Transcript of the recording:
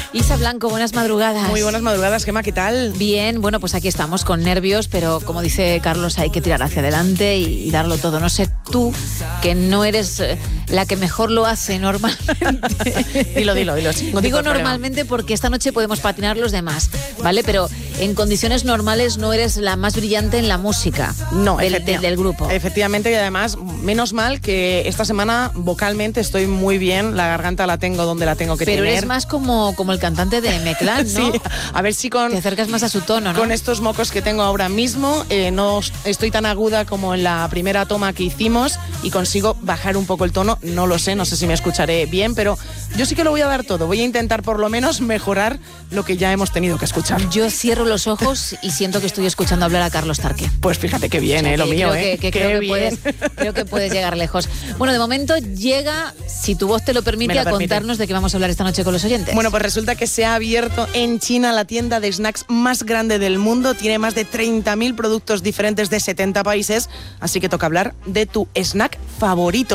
Isa Blanco, buenas madrugadas. Muy buenas madrugadas, Gemma, ¿qué tal? Bien, bueno, pues aquí estamos con nervios, pero como dice Carlos, hay que tirar hacia adelante y darlo todo. No sé tú, que no eres la que mejor lo hace normalmente. Dilo. Digo normalmente porque esta noche podemos patinar los demás, ¿vale? Pero en condiciones normales no eres la más brillante en la música del grupo. Efectivamente, y además, menos mal que esta semana vocalmente estoy muy bien, la garganta la tengo donde la tengo que tener. Pero eres más como el cantante de M-Clan, ¿no? Sí, a ver si te acercas más a su tono, ¿no? Con estos mocos que tengo ahora mismo, no estoy tan aguda como en la primera toma que hicimos y consigo bajar un poco el tono, no sé si me escucharé bien, pero yo sí que lo voy a dar todo, voy a intentar por lo menos mejorar lo que ya hemos tenido que escuchar. Yo cierro los ojos y siento que estoy escuchando hablar a Carlos Tarque. Pues fíjate que bien, lo mío, creo que puedes llegar lejos. Bueno, de momento llega, si tu voz te lo permite, a contarnos de qué vamos a hablar esta noche con los oyentes. Bueno, pues resulta que se ha abierto en China la tienda de snacks más grande del mundo, tiene más de 30.000 productos diferentes de 70 países, así que toca hablar de tu snack favorito.